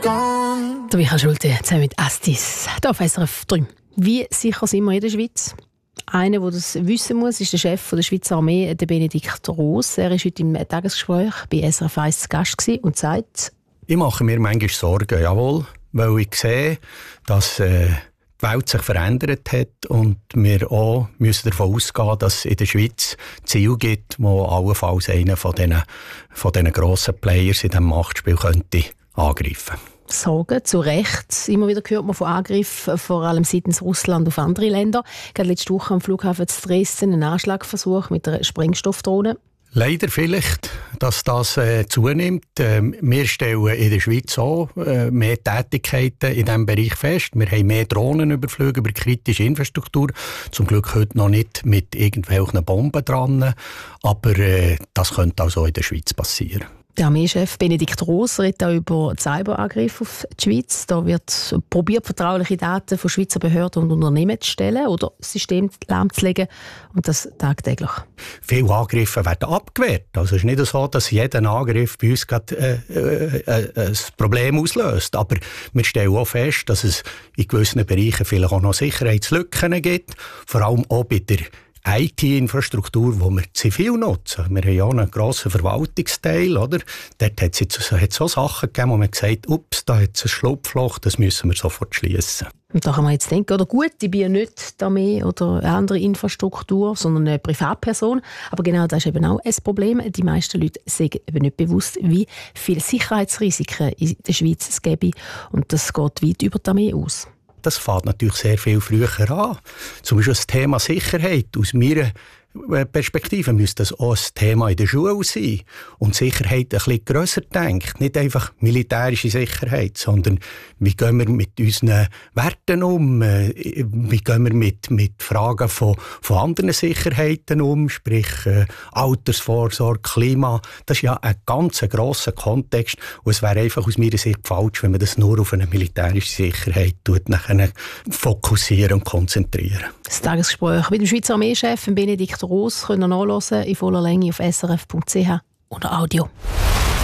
gone. Der Michael Schulte zusammen mit Astis, hier auf SRF 3. Wie sicher sind wir in der Schweiz? Einer, der das wissen muss, ist der Chef der Schweizer Armee, der Benedikt Roos. Er war heute im Tagesgespräch bei SRF 1 zu Gast und sagt: Ich mache mir manchmal Sorgen, jawohl, weil ich sehe, dass die Welt sich verändert hat und wir auch müssen davon ausgehen, dass es in der Schweiz Ziele gibt, wo allenfalls einer von diesen grossen Players in diesem Machtspiel könnte angreifen. Sorgen, zu Recht. Immer wieder hört man von Angriffen, vor allem seitens Russland auf andere Länder. Gerade letzte Woche am Flughafen zu Dresden ein Anschlagversuch mit einer Sprengstoffdrohne. Leider vielleicht, dass das zunimmt. Wir stellen in der Schweiz auch mehr Tätigkeiten in diesem Bereich fest. Wir haben mehr Drohnenüberflüge über kritische Infrastruktur. Zum Glück heute noch nicht mit irgendwelchen Bomben dran. Aber das könnte auch so in der Schweiz passieren. Der Armeechef Benedikt Roos redet auch über Cyberangriffe auf die Schweiz. Da wird probiert, vertrauliche Daten von Schweizer Behörden und Unternehmen zu stellen oder Systeme lahmzulegen. Und das tagtäglich. Viele Angriffe werden abgewehrt. Also es ist nicht so, dass jeder Angriff bei uns gerade ein Problem auslöst. Aber wir stellen auch fest, dass es in gewissen Bereichen vielleicht auch noch Sicherheitslücken gibt. Vor allem auch bei der IT-Infrastruktur, die wir zivil nutzen. Wir haben ja einen grossen Verwaltungsteil, oder? Dort hat es so Sachen gegeben, wo man gesagt hat, ups, da hat es ein Schlupfloch, das müssen wir sofort schließen. Und da kann man jetzt denken, oder gut, ich bin ja nicht die Armee oder eine andere Infrastruktur, sondern eine Privatperson. Aber genau das ist eben auch ein Problem. Die meisten Leute sind eben nicht bewusst, wie viele Sicherheitsrisiken in der Schweiz es gäbe. Und das geht weit über die Armee aus. Das fängt natürlich sehr viel früher an. Zum Beispiel das Thema Sicherheit. Aus meiner Perspektive müsste das auch ein Thema in der Schule sein. Und Sicherheit ein bisschen grösser denkt. Nicht einfach militärische Sicherheit, sondern wie gehen wir mit unseren Werten um? Wie gehen wir mit Fragen von anderen Sicherheiten um? Sprich Altersvorsorge, Klima. Das ist ja ein ganz grosser Kontext. Und es wäre einfach aus meiner Sicht falsch, wenn man das nur auf eine militärische Sicherheit fokussieren und konzentrieren. Das Tagesgespräch mit dem Schweizer Armeechef Benedikt Roos können nachhören in voller Länge auf srf.ch oder Audio.